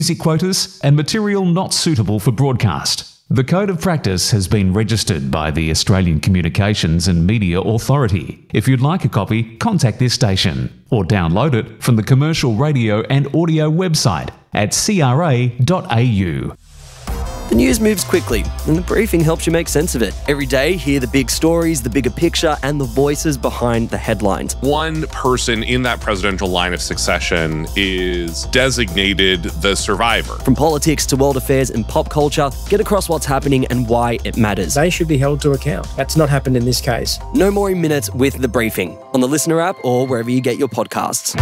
music quotas, and material not suitable for broadcast. The Code of Practice has been registered by the Australian Communications and Media Authority. If you'd like a copy, contact this station or download it from the Commercial Radio and Audio website at cra.au. The news moves quickly, and the briefing helps you make sense of it. Every day, hear the big stories, the bigger picture, and the voices behind the headlines. One person in that presidential line of succession is designated the survivor. From politics to world affairs and pop culture, get across what's happening and why it matters. They should be held to account. That's not happened in this case. No more minutes with the briefing on the Listener app or wherever you get your podcasts.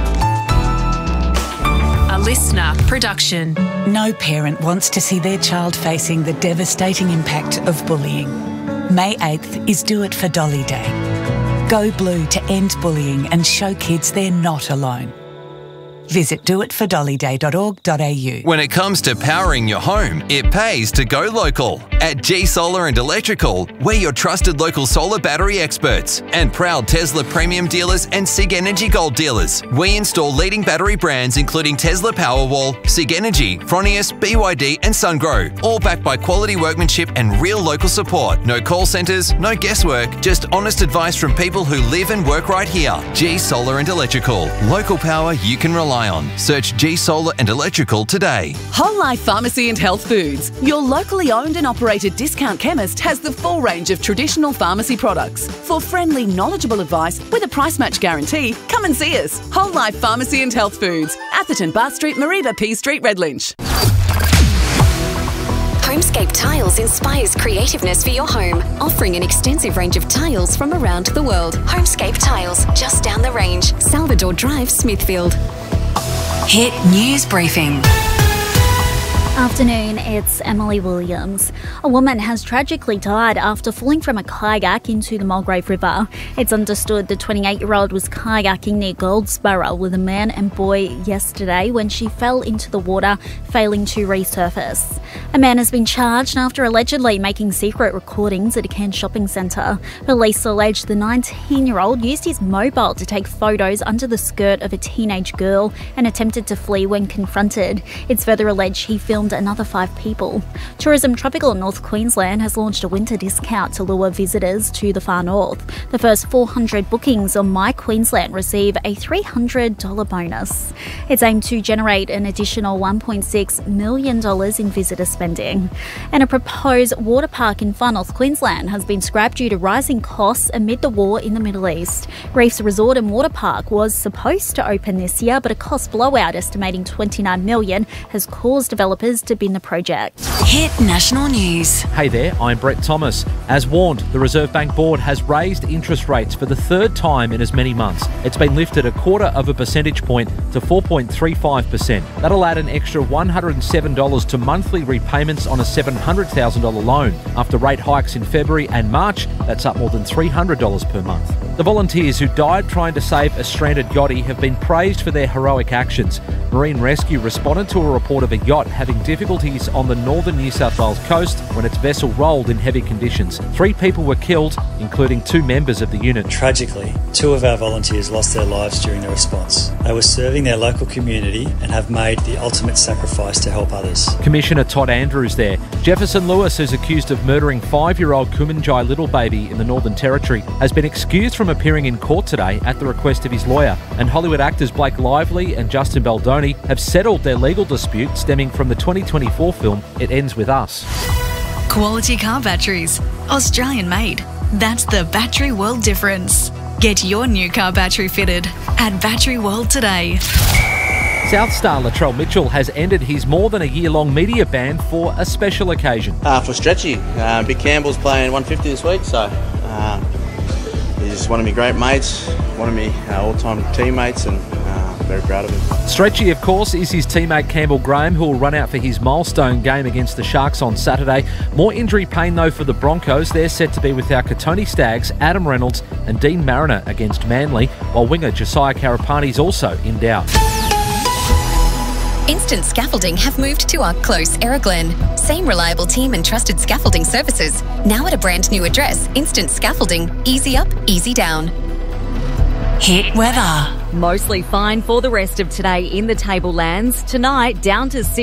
A Listener production. No parent wants to see their child facing the devastating impact of bullying. May 8th is Do It for Dolly Day. Go blue to end bullying and show kids they're not alone. Visit doitfordollyday.org.au. When it comes to powering your home, it pays to go local. At G Solar and Electrical, we're your trusted local solar battery experts and proud Tesla Premium dealers and SIG Energy Gold dealers. We install leading battery brands including Tesla Powerwall, SIG Energy, Fronius, BYD and SunGrow, all backed by quality workmanship and real local support. No call centres, no guesswork, just honest advice from people who live and work right here. G Solar and Electrical, local power you can rely on. Search G Solar and Electrical today. Whole Life Pharmacy and Health Foods, your locally owned and operated discount chemist, has the full range of traditional pharmacy products. For friendly, knowledgeable advice with a price match guarantee, come and see us. Whole Life Pharmacy and Health Foods, Atherton, Bath Street, Mareeba, P Street, Redlynch. Homescape Tiles inspires creativeness for your home, offering an extensive range of tiles from around the world. Homescape Tiles, just down the range, Salvador Drive, Smithfield. Hit News Briefing. Afternoon, it's Emily Williams. A woman has tragically died after falling from a kayak into the Mulgrave River. It's understood the 28-year-old was kayaking near Goldsborough with a man and boy yesterday when she fell into the water, failing to resurface. A man has been charged after allegedly making secret recordings at a Cairns shopping centre. Police allege the 19-year-old used his mobile to take photos under the skirt of a teenage girl and attempted to flee when confronted. It's further alleged he filmed another 5 people. Tourism Tropical North Queensland has launched a winter discount to lure visitors to the far north. The first 400 bookings on My Queensland receive a $300 bonus. It's aimed to generate an additional $1.6 million in visitor spending. And a proposed water park in far north Queensland has been scrapped due to rising costs amid the war in the Middle East. Reefs Resort and Water Park was supposed to open this year, but a cost blowout estimating $29 million has caused developers to bin the project. Hit National News. Hey there, I'm Brett Thomas. As warned, the Reserve Bank Board has raised interest rates for the third time in as many months. It's been lifted 0.25 percentage point to 4.35%. That'll add an extra $107 to monthly repayments on a $700,000 loan. After rate hikes in February and March, that's up more than $300 per month. The volunteers who died trying to save a stranded yachty have been praised for their heroic actions. Marine Rescue responded to a report of a yacht having difficulties on the northern New South Wales coast when its vessel rolled in heavy conditions. 3 people were killed, including 2 members of the unit. Tragically, 2 of our volunteers lost their lives during the response. They were serving their local community and have made the ultimate sacrifice to help others. Commissioner Todd Andrews there. Jefferson Lewis, who's accused of murdering 5-year-old Kumanjai little baby in the Northern Territory, has been excused from appearing in court today at the request of his lawyer. And Hollywood actors Blake Lively and Justin Baldoni have settled their legal dispute stemming from the 2024 film It Ends With Us. Quality car batteries. Australian made. That's the Battery World difference. Get your new car battery fitted at Battery World today. South star Latrell Mitchell has ended his more than a year-long media ban for a special occasion. For Stretchy. Big Campbell's playing 150 this week, so he's one of my great mates, one of my all-time teammates, and very proud of him. Stretchy, of course, is his teammate Campbell Graham, who will run out for his milestone game against the Sharks on Saturday. More injury pain, though, for the Broncos. They're set to be without Katoni Staggs, Adam Reynolds and Dean Mariner against Manly, while winger Josiah Karapani's also in doubt. Instant Scaffolding have moved to our close Erraglen. Same reliable team and trusted scaffolding services. Now at a brand new address, Instant Scaffolding. Easy up, easy down. Hit weather. Mostly fine for the rest of today in the Tablelands. Tonight, down to 6